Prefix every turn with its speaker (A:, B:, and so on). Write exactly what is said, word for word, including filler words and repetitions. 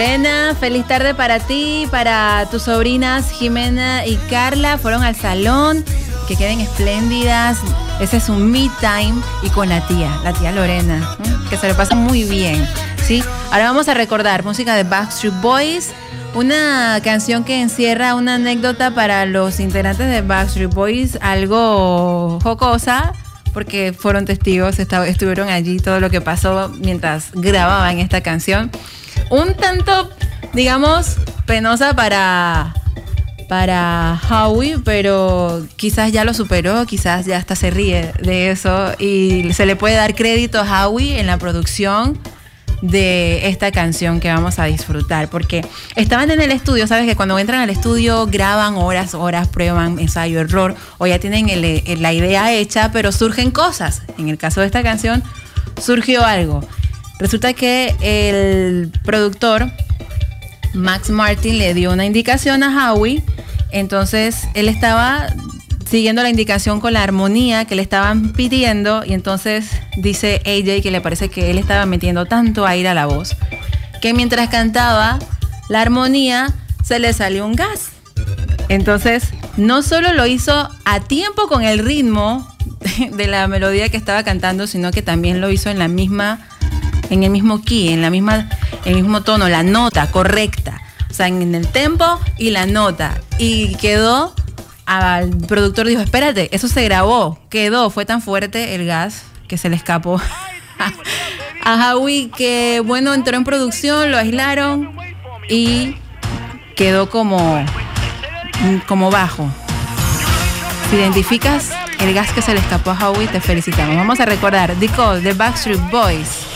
A: Lorena, feliz tarde para ti, para tus sobrinas Jimena y Carla. Fueron al salón, que queden espléndidas. Ese es un me time y con la tía, la tía Lorena, ¿eh? Que se le pasa muy bien, ¿sí? Ahora vamos a recordar música de Backstreet Boys, una canción que encierra una anécdota para los integrantes de Backstreet Boys, algo jocosa, porque fueron testigos, estuvieron allí todo lo que pasó mientras grababan esta canción. Un tanto, digamos, penosa para, para Howie, pero quizás ya lo superó, quizás ya hasta se ríe de eso y se le puede dar crédito a Howie en la producción de esta canción que vamos a disfrutar, porque estaban en el estudio. Sabes que cuando entran al estudio graban horas, horas, prueban, ensayo, error, o ya tienen el, el, la idea hecha, pero surgen cosas. En el caso de esta canción surgió algo. Resulta que el productor Max Martin le dio una indicación a Howie, entonces él estaba siguiendo la indicación con la armonía que le estaban pidiendo, y entonces dice A J que le parece que él estaba metiendo tanto aire a la voz que mientras cantaba la armonía se le salió un gas. Entonces no solo lo hizo a tiempo con el ritmo de la melodía que estaba cantando, sino que también lo hizo en la misma, en el mismo key, en la misma, en el mismo tono, la nota correcta, o sea, en el tempo y la nota, y quedó. Al productor dijo, espérate, eso se grabó, quedó, fue tan fuerte el gas que se le escapó a Howie, que bueno, entró en producción, lo aislaron y quedó como, como bajo. Si identificas el gas que se le escapó a Howie, te felicitamos. Vamos a recordar The Call de Backstreet Boys.